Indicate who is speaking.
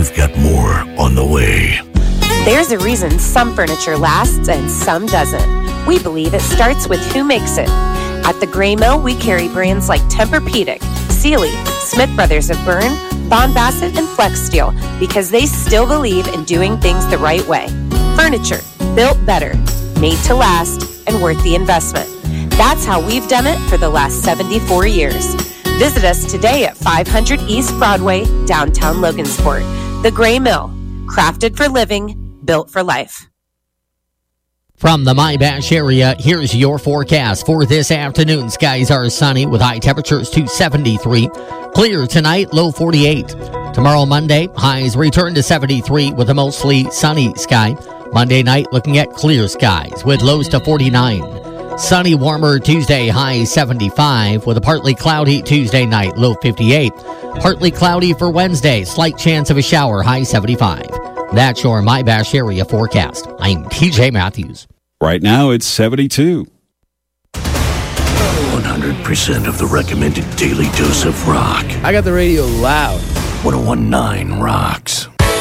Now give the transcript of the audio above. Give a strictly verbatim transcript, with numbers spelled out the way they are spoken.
Speaker 1: we've got more on the way.
Speaker 2: There's a reason some furniture lasts and some doesn't. We believe it starts with who makes it. At the Gray Mill, we carry brands like Tempur-Pedic, Sealy, Smith Brothers of Bern, Bond Bassett, and Flex Steel because they still believe in doing things the right way. Furniture, built better, made to last, and worth the investment. That's how we've done it for the last seventy-four years. Visit us today at five hundred East Broadway, downtown Logansport. The Gray Mill, crafted for living, built for life.
Speaker 3: From the Mybash area, here's your forecast for this afternoon. Skies are sunny with high temperatures to seventy-three. Clear tonight, low forty-eight. Tomorrow, Monday, highs return to seventy-three with a mostly sunny sky. Monday night, looking at clear skies with lows to forty-nine. Sunny, warmer Tuesday, high seventy-five with a partly cloudy Tuesday night, low fifty-eight. Partly cloudy for Wednesday, slight chance of a shower, high seventy-five. That's your Mybash area forecast. I'm T J Matthews.
Speaker 4: Right now, it's seventy-two.
Speaker 1: one hundred percent of the recommended daily dose of rock.
Speaker 5: I got the radio loud.
Speaker 1: one oh one point nine rocks.